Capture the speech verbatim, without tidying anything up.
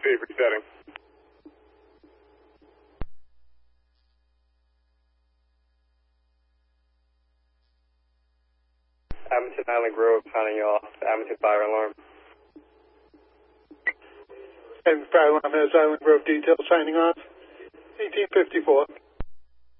speed resetting. Edmonton Island Grove, signing you off. Edmonton fire alarm. And fire alarm has Island Grove detail signing off. eighteen fifty-four.